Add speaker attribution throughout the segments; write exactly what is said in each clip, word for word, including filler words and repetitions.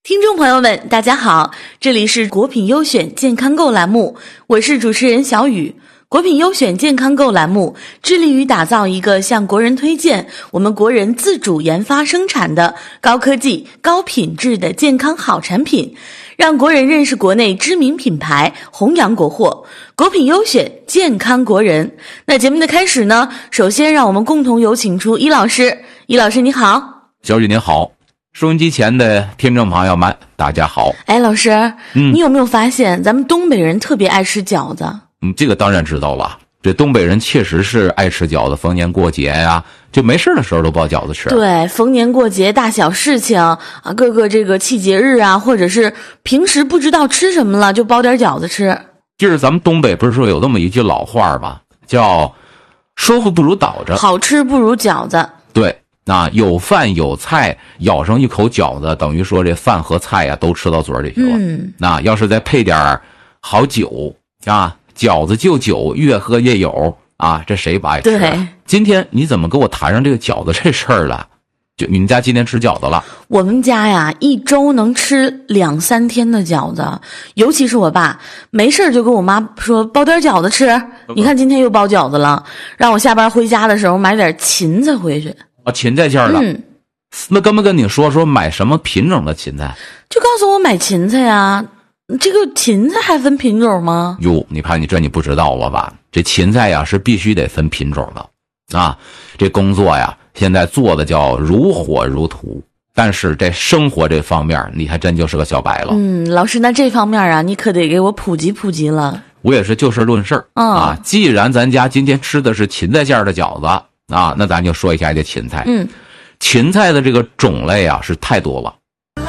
Speaker 1: 听众朋友们，大家好，这里是国品优选健康购栏目，我是主持人小雨。国品优选健康购栏目致力于打造一个向国人推荐我们国人自主研发生产的高科技、高品质的健康好产品，让国人认识国内知名品牌，弘扬国货。国品优选，健康国人。那节目的开始呢，首先让我们共同有请出伊老师。伊老师你好。
Speaker 2: 小雨您好，收音机前的听众朋友们大家好。
Speaker 1: 哎，老师，
Speaker 2: 嗯，
Speaker 1: 你有没有发现咱们东北人特别爱吃饺子？
Speaker 2: 嗯，这个当然知道了。这东北人确实是爱吃饺子，逢年过节呀、啊，就没事的时候都包饺子吃。
Speaker 1: 对，逢年过节大小事情啊，各个这个气节日啊，或者是平时不知道吃什么了，就包点饺子吃。
Speaker 2: 就是咱们东北不是说有这么一句老话吗？叫说服不如倒着，
Speaker 1: 好吃不如饺子。
Speaker 2: 对，那有饭有菜，咬上一口饺子，等于说这饭和菜呀、啊、都吃到嘴里去了。
Speaker 1: 嗯，
Speaker 2: 那要是再配点好酒啊，饺子就酒，越喝越有啊，这谁不爱吃、啊？
Speaker 1: 对。
Speaker 2: 今天你怎么跟我谈上这个饺子这事儿了？就你们家今天吃饺子了？
Speaker 1: 我们家呀，一周能吃两三天的饺子，尤其是我爸，没事就跟我妈说包点饺子吃。你看今天又包饺子了，让我下班回家的时候买点芹菜回去。
Speaker 2: 啊，芹菜馅儿了。
Speaker 1: 嗯，
Speaker 2: 那跟不跟你说说买什么品种的芹菜？
Speaker 1: 就告诉我买芹菜啊。这个芹菜还分品种吗？
Speaker 2: 哟，你看你这你不知道了吧？这芹菜呀是必须得分品种的啊。这工作呀现在做的叫如火如荼，但是这生活这方面你还真就是个小白了。
Speaker 1: 嗯，老师，那这方面啊你可得给我普及普及了。
Speaker 2: 我也是就事论事、
Speaker 1: 嗯、
Speaker 2: 啊。既然咱家今天吃的是芹菜馅的饺子啊，那咱就说一下这芹菜。
Speaker 1: 嗯，芹
Speaker 2: 菜的这个种类啊是太多了。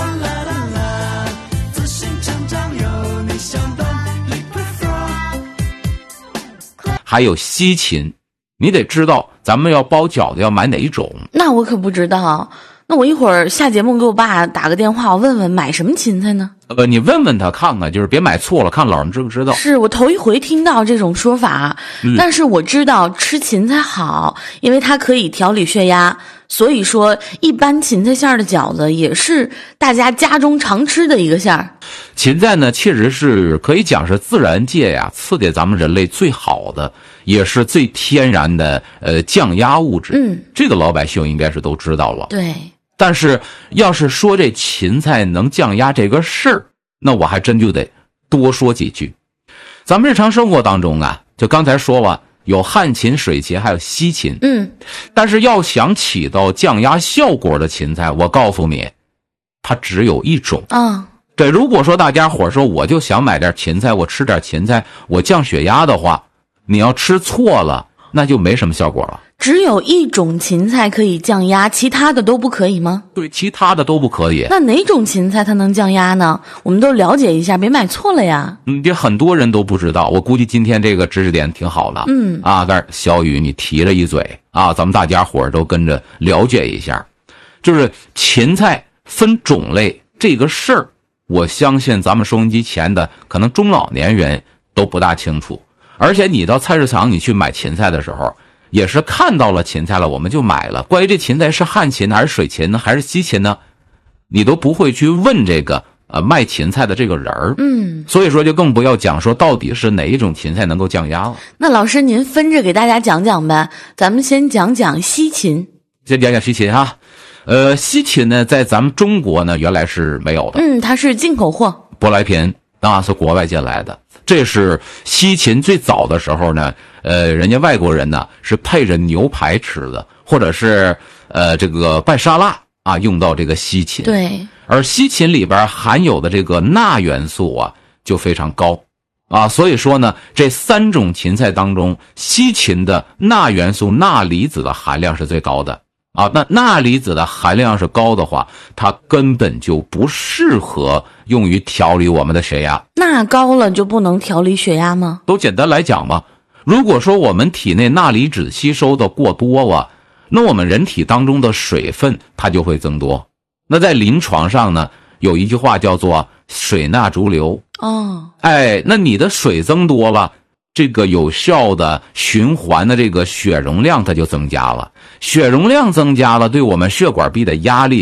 Speaker 2: 还有西芹，你得知道咱们要包饺子要买哪一种。
Speaker 1: 那我可不知道，那我一会儿下节目给我爸打个电话，我问问买什么芹菜呢？
Speaker 2: 呃，你问问他看看，就是别买错了，看老人知不知道。
Speaker 1: 是我头一回听到这种说法、嗯、但是我知道吃芹菜好，因为它可以调理血压，所以说一般芹菜馅的饺子也是大家家中常吃的一个馅儿。
Speaker 2: 芹菜呢确实是可以讲是自然界呀赐给咱们人类最好的，也是最天然的呃降压物质。
Speaker 1: 嗯，
Speaker 2: 这个老百姓应该是都知道了。
Speaker 1: 对。
Speaker 2: 但是要是说这芹菜能降压这个事儿，那我还真就得多说几句。咱们日常生活当中啊，就刚才说了，有旱芹、水芹还有西芹。
Speaker 1: 嗯，
Speaker 2: 但是要想起到降压效果的芹菜，我告诉你，它只有一种。
Speaker 1: 啊，
Speaker 2: 这如果说大家伙说我就想买点芹菜，我吃点芹菜，我降血压的话，你要吃错了，那就没什么效果了。
Speaker 1: 只有一种芹菜可以降压，其他的都不可以吗？
Speaker 2: 对，其他的都不可以。
Speaker 1: 那哪种芹菜它能降压呢？我们都了解一下，别买错了呀。
Speaker 2: 嗯，这很多人都不知道，我估计今天这个知识点挺好的。
Speaker 1: 嗯
Speaker 2: 啊，但是小雨你提了一嘴啊，咱们大家伙都跟着了解一下，就是芹菜分种类这个事儿，我相信咱们收音机前的可能中老年人都不大清楚。而且你到菜市场你去买芹菜的时候，也是看到了芹菜了，我们就买了。关于这芹菜是旱芹还是水芹呢，还是西芹呢，你都不会去问这个呃卖芹菜的这个人儿。
Speaker 1: 嗯，
Speaker 2: 所以说就更不要讲说到底是哪一种芹菜能够降压了。
Speaker 1: 那老师您分着给大家讲讲呗，咱们先讲讲西芹。
Speaker 2: 先讲讲西芹哈，呃，西芹呢在咱们中国呢原来是没有的。
Speaker 1: 嗯，它是进口货，
Speaker 2: 舶来品，那是国外进来的。这是西芹最早的时候呢，呃，人家外国人呢是配着牛排吃的，或者是呃这个拌沙拉啊，用到这个西芹。
Speaker 1: 对，
Speaker 2: 而西芹里边含有的这个钠元素啊就非常高啊，所以说呢，这三种芹菜当中，西芹的钠元素钠离子的含量是最高的。啊，那钠离子的含量是高的话，它根本就不适合用于调理我们的血压。
Speaker 1: 钠高了就不能调理血压吗？
Speaker 2: 都简单来讲吧，如果说我们体内钠离子吸收的过多啊，那我们人体当中的水分它就会增多。那在临床上呢，有一句话叫做水钠逐流。
Speaker 1: 哦，
Speaker 2: 哎，那你的水增多了，这个有效的循环的这个血容量它就增加了，血容量增加了，对我们血管壁的压力